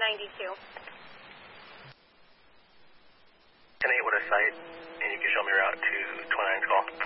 92. 10-8 with a site, and you can show me route to 29's call.